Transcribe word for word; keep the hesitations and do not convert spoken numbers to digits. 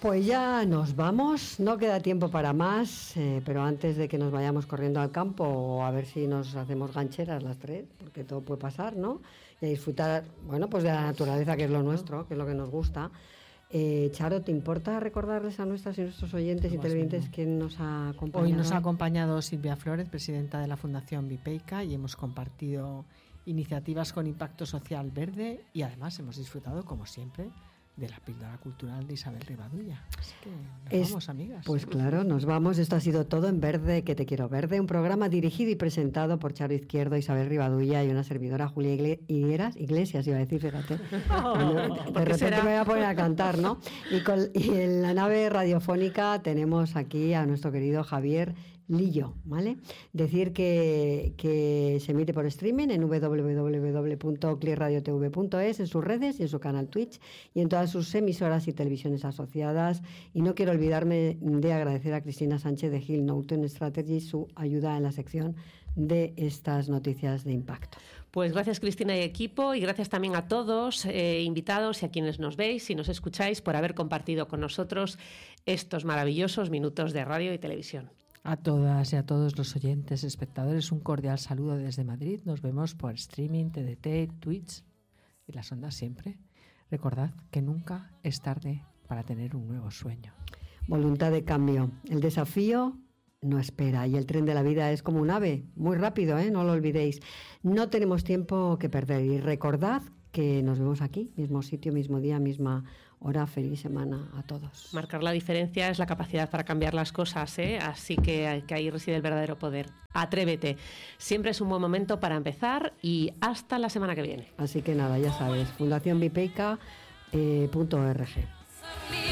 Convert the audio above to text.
Pues ya nos vamos, no queda tiempo para más, eh, pero antes de que nos vayamos corriendo al campo, a ver si nos hacemos gancheras las tres, porque todo puede pasar, ¿no? Y a disfrutar, bueno, pues de la naturaleza, que es lo nuestro, que es lo que nos gusta. Eh, Charo, ¿te importa recordarles a nuestras y nuestros oyentes y televidentes quién nos ha acompañado? Hoy nos ha acompañado Silvia Flores, presidenta de la Fundación Vipeica, y hemos compartido iniciativas con impacto social verde y además hemos disfrutado, como siempre, de la píldora cultural de Isabel Rivadulla. Así que nos es, vamos, amigas. Pues claro, nos vamos. Esto ha sido todo en Verde, que te quiero verde, un programa dirigido y presentado por Charo Izquierdo, Isabel Rivadulla y una servidora, Julia Higueras, Iglesias, iba a decir, fíjate. Oh, bueno, de repente será? Me voy a poner a cantar, ¿no? Y, con, y en la nave radiofónica tenemos aquí a nuestro querido Javier Lillo, ¿vale? Decir que, que se emite por streaming en doble u doble u doble u punto clear radio t v punto es, en sus redes y en su canal Twitch y en todas sus emisoras y televisiones asociadas. Y no quiero olvidarme de agradecer a Cristina Sánchez de Hill Norton Strategy su ayuda en la sección de estas noticias de impacto. Pues gracias, Cristina y equipo, y gracias también a todos, eh, invitados y a quienes nos veis y nos escucháis por haber compartido con nosotros estos maravillosos minutos de radio y televisión. A todas y a todos los oyentes, espectadores, un cordial saludo desde Madrid. Nos vemos por streaming, T D T, Twitch y las ondas siempre. Recordad que nunca es tarde para tener un nuevo sueño. Voluntad de cambio. El desafío no espera y el tren de la vida es como un ave, muy rápido, ¿eh? No lo olvidéis. No tenemos tiempo que perder y recordad que nos vemos aquí, mismo sitio, mismo día, misma hora. Feliz semana a todos. Marcar la diferencia es la capacidad para cambiar las cosas, ¿eh? Así que, que ahí reside el verdadero poder. Atrévete. Siempre es un buen momento para empezar y hasta la semana que viene. Así que nada, ya sabes, fundación vipeica punto org.